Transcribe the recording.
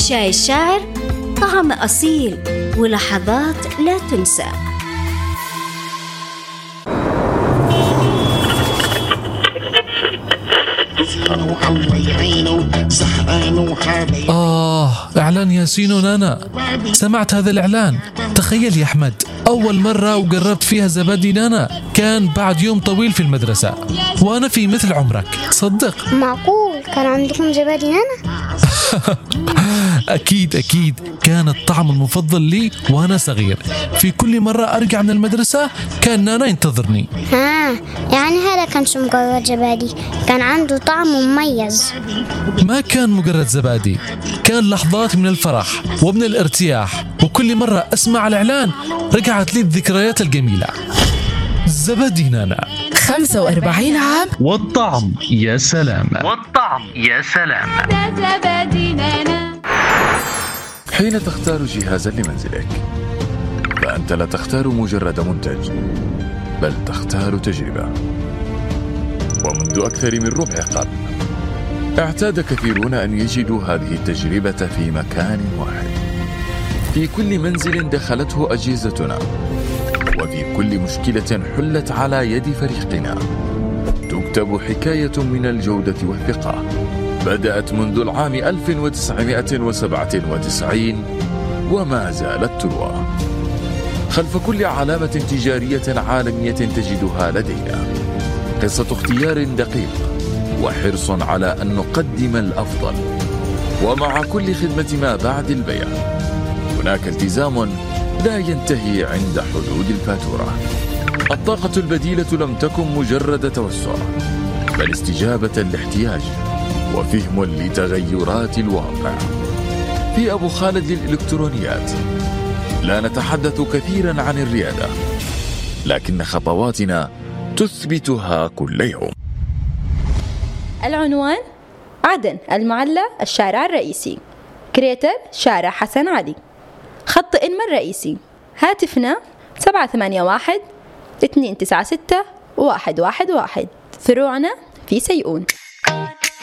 شاي الشاعر، طعم أصيل ولحظات لا تنسى. إعلان ياسين ونانا. سمعت هذا الإعلان؟ تخيل يا أحمد، أول مرة وقربت فيها زبادي نانا كان بعد يوم طويل في المدرسة وأنا في مثل عمرك. صدق؟ معقول كان عندكم زبادي نانا؟ أكيد كان الطعم المفضل لي وأنا صغير. في كل مرة أرجع من المدرسة كان نانا ينتظرني. يعني هذا كانش مجرد زبادي، كان عنده طعم مميز. ما كان مجرد زبادي، كان لحظات من الفرح ومن الارتياح، وكل مرة أسمع الإعلان رجعت لي الذكريات الجميلة. زبادي نانا 45 عام والطعم يا سلام. حين تختار جهازا لمنزلك فأنت لا تختار مجرد منتج، بل تختار تجربة. ومنذ أكثر من ربع قرن اعتاد كثيرون أن يجدوا هذه التجربة في مكان واحد، في كل منزل دخلته أجهزتنا، وفي كل مشكلة حلت على يد فريقنا تكتب حكاية من الجودة والثقة بدأت منذ العام 1997 وما زالت تروى. خلف كل علامة تجارية عالمية تجدها لدينا قصة اختيار دقيق وحرص على أن نقدم الأفضل، ومع كل خدمة ما بعد البيع هناك التزام لا ينتهي عند حدود الفاتورة. الطاقة البديلة لم تكن مجرد توسع، بل استجابة لاحتياج وفهم لتغيرات الواقع. في أبو خالد للإلكترونيات لا نتحدث كثيرا عن الريادة، لكن خطواتنا تثبتها كل يوم. العنوان: عدن المعلى الشارع الرئيسي. كريتر: شارع حسن علي. خط إنما الرئيسي. هاتفنا 781-296-111. فروعنا في سيئون.